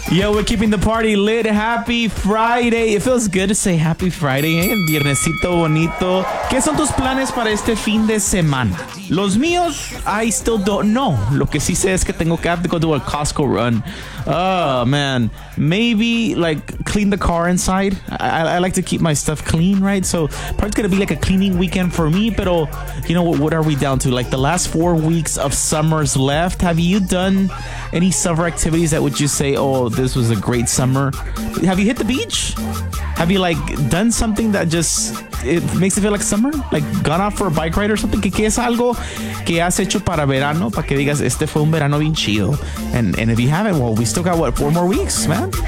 Yo, we're keeping the party lit. Happy Friday. It feels good to say happy Friday, ¿eh? Viernesito bonito. ¿Qué son tus planes para este fin de semana? Los míos, I still don't know. Lo que sí sé es que tengo que have to go do a Costco run. Oh, man. Maybe, like, clean the car inside. I like to keep my stuff clean, right? So, probably going to be like a cleaning weekend for me. Pero, you know, what are we down to? Like, the last 4 weeks of summer's left. Have you done any summer activities that would you say, oh, this was a great summer? Have you hit the beach? Have you, like, done something that just it makes it feel like summer? Like, gone out for a bike ride or something? Que es algo que has hecho para verano? Para que digas, este fue un verano bien chido. And if you haven't, well, we still got, what, 4 more weeks, man?